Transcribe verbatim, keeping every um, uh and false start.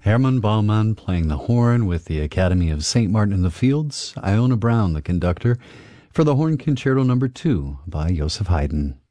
Hermann Baumann playing the horn with the Academy of Saint Martin in the Fields, Iona Brown the conductor, for the Horn Concerto number two by Joseph Haydn.